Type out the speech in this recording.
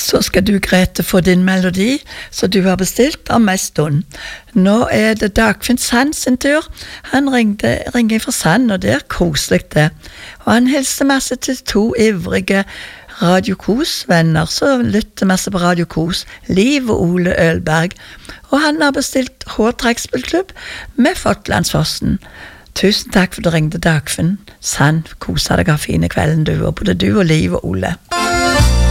Så skal du, Grete, få din melodi, så du har bestilt om en stund. Nå det Dagfinn Sand sin tur. Han ringer fra Sand, og det koselig det. Og han hilser masse til 2 ivrige Radio Kos-venner, så lytter masse på Radio Kos, Liv og Ole Ølberg. Og han har bestilt H-trekkspillklubb med Fotlandsfossen. Tusen takk for du ringte, Dagfinn Sand. Kosa deg av fine kvelden du, og både du og Liv og Ole.